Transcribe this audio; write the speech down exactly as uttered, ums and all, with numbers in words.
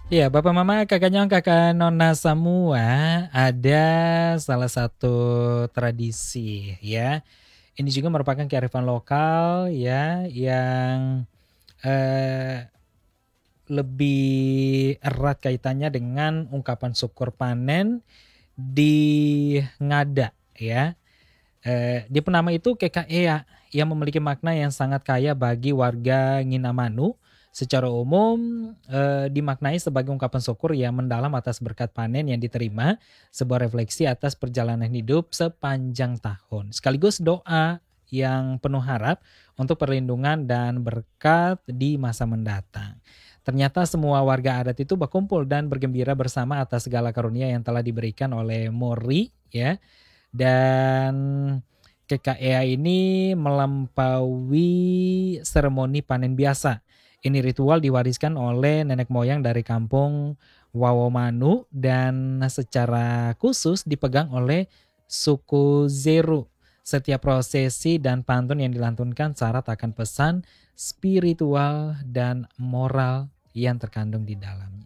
Iya, Bapak Mama, Kakak Nyong, Kakak Nona semua, ada salah satu tradisi ya. Ini juga merupakan kearifan lokal ya yang eh, lebih erat kaitannya dengan ungkapan syukur panen di ngada ya. Eh, di penama itu Keka'ea yang memiliki makna yang sangat kaya bagi warga Nginamanu. Secara umum eh, dimaknai sebagai ungkapan syukur yang mendalam atas berkat panen yang diterima, sebuah refleksi atas perjalanan hidup sepanjang tahun. Sekaligus doa yang penuh harap untuk perlindungan dan berkat di masa mendatang. Ternyata semua warga adat itu berkumpul dan bergembira bersama atas segala karunia yang telah diberikan oleh Mori ya. Dan K K E A ini melampaui seremoni panen biasa. Ini ritual diwariskan oleh nenek moyang dari kampung Wawomanu dan secara khusus dipegang oleh suku Zeru. Setiap prosesi dan pantun yang dilantunkan syarat akan pesan spiritual dan moral yang terkandung di dalamnya.